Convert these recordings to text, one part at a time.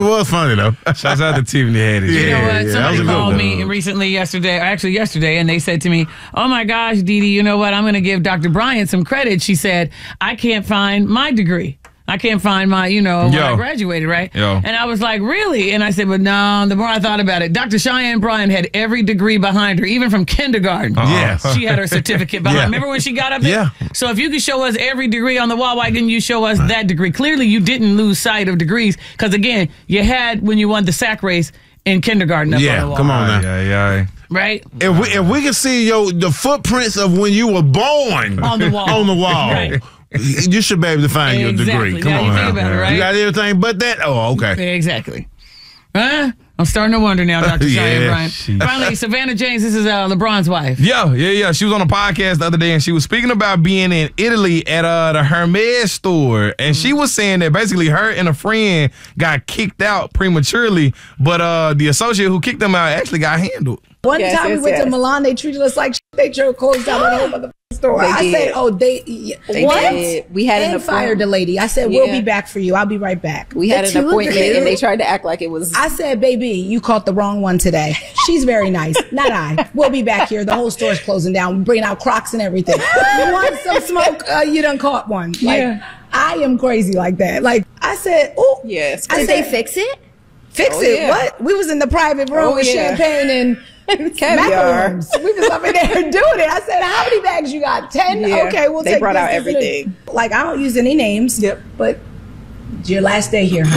It was funny, though. Shouts out to Tiffany Haddish. You know what? Yeah, Somebody called me yesterday, yesterday, and they said to me, "Oh my gosh, Dee Dee, you know what? I'm going to give Dr. Bryant some credit." She said, "I can't find my degree. I can't find my, when I graduated, right?" Yo. And I was like, "Really?" And I said, "But no, the more I thought about it, Dr. Cheyenne Bryant had every degree behind her, even from kindergarten. Yes. She had her certificate behind. Yeah. Remember when she got up there? Yeah. So if you could show us every degree on the wall, why didn't you show us that degree? Clearly, you didn't lose sight of degrees because, again, you had when you won the sack race in kindergarten up on the wall. Come on now. Yeah. Right? If we can see the footprints of when you were born On the wall. Right. You should be able to find your degree. Come now on you now. think about it, right? You got everything but that? Oh, okay. Exactly. Huh? I'm starting to wonder now, Dr. Cheyenne Bryant. Finally, Savannah James, this is LeBron's wife. Yeah. She was on a podcast the other day, and she was speaking about being in Italy at the Hermes store, and she was saying that basically her and a friend got kicked out prematurely, but the associate who kicked them out actually got handled. One time we went to Milan, they treated us like shit. They closed down the whole mother store. I said, they what? did. We had and fired the lady. I said, we'll be back for you. I'll be right back. We had an appointment, and they tried to act like it was. I said, baby, you caught the wrong one today. She's very nice. Not I. We'll be back here. The whole store's closing down. We're bringing out Crocs and everything. You want some smoke? You done caught one. I am crazy like that. Like, I said, oh. Yes. I said, fix it? Fix it? What? We was in the private room with champagne and macarons. We was up in there doing it. I said, how many bags you got? 10? Yeah. Okay, we'll take They brought out this. everything. Like, I don't use any names. Yep. But it's your last day here.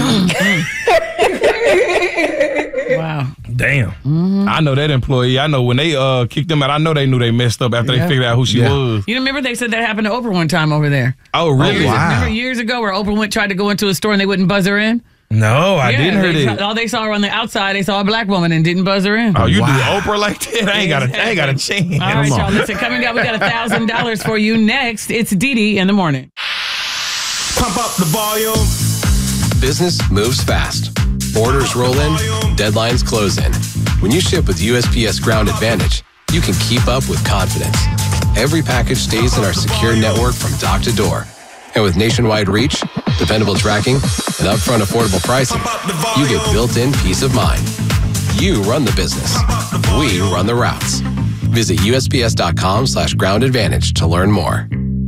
Wow. Damn. I know that employee. I know when they kicked them out, I know they knew they messed up after they figured out who she was. You remember they said that happened to Oprah one time over there? Oh, really? Remember years ago where Oprah tried to go into a store and they wouldn't buzz her in? No, I didn't hear that. They saw her on the outside. They saw a black woman and didn't buzz her in. Oh, you do Oprah like that? I ain't got a chance. All right, y'all. Listen, coming up, we got $1,000 for you next. It's Dee Dee in the morning. Pump up the volume. Business moves fast. Orders roll in, deadlines close in. When you ship with USPS Ground Advantage, you can keep up with confidence. Every package stays in our secure network from dock to door. And with nationwide reach, dependable tracking, and upfront affordable pricing, you get built-in peace of mind. You run the business. We run the routes. Visit USPS.com/Ground Advantage to learn more.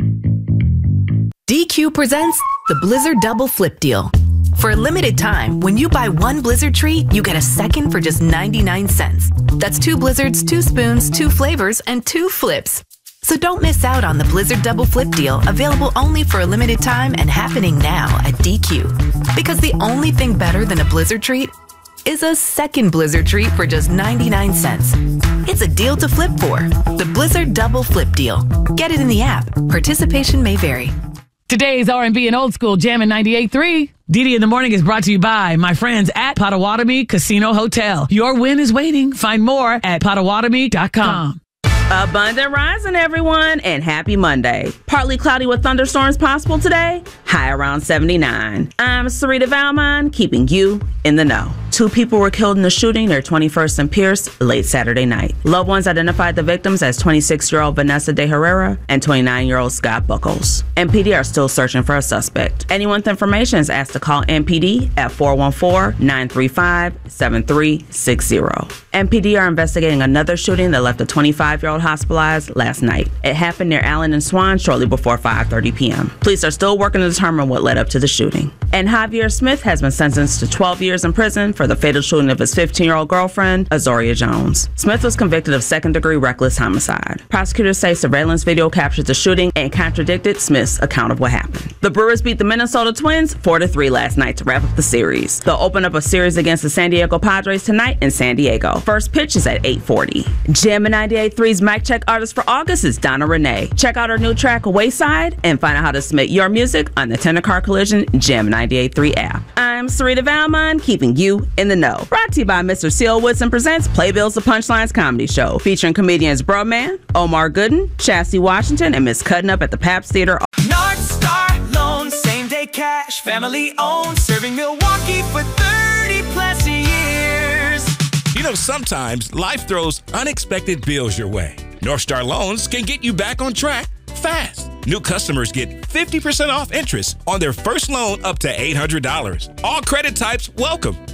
DQ presents the Blizzard Double Flip Deal. For a limited time, when you buy one Blizzard treat, you get a second for just 99 cents. That's 2 Blizzards, 2 spoons, 2 flavors, and 2 flips. So don't miss out on the Blizzard Double Flip Deal, available only for a limited time and happening now at DQ. Because the only thing better than a Blizzard treat is a second Blizzard treat for just 99 cents. It's a deal to flip for. The Blizzard Double Flip Deal. Get it in the app. Participation may vary. Today's R&B and old school Jammin' 98.3. Dee Dee in the morning is brought to you by my friends at Potawatomi Casino Hotel. Your win is waiting. Find more at Potawatomi.com. Abundant rising, everyone, and happy Monday. Partly cloudy with thunderstorms possible today, high around 79. I'm Sarita Valmont, keeping you in the know. 2 people were killed in a shooting near 21st and Pierce late Saturday night. Loved ones identified the victims as 26-year-old Vanessa De Herrera and 29-year-old Scott Buckles. MPD are still searching for a suspect. Anyone with information is asked to call MPD at 414-935-7360. MPD are investigating another shooting that left a 25-year-old hospitalized last night. It happened near Allen and Swan shortly before 5:30 p.m. Police are still working to determine what led up to the shooting. And Javier Smith has been sentenced to 12 years in prison for the fatal shooting of his 15-year-old girlfriend, Azoria Jones. Smith was convicted of second-degree reckless homicide. Prosecutors say surveillance video captured the shooting and contradicted Smith's account of what happened. The Brewers beat the Minnesota Twins 4-3 last night to wrap up the series. They'll open up a series against the San Diego Padres tonight in San Diego. First pitch is at 8:40. Jammin' 98.3's Mic Check artist for August is Donna Renee. Check out her new track, Wayside, and find out how to submit your music on the Tender Car Collision Jammin' 98.3 app. I'm Sarita Valmont, keeping you in the know. Brought to you by Mr. Seal Woodson Presents Playbills the Punchlines Comedy Show, featuring comedians Broman, Omar Gooden, Chassie Washington, and Miss Cutting Up at the Pabst Theater. North Star Loan, same day cash, family owned, serving Milwaukee for 30 plus years. You know, sometimes life throws unexpected bills your way. North Star Loans can get you back on track fast. New customers get 50% off interest on their first loan up to $800. All credit types welcome.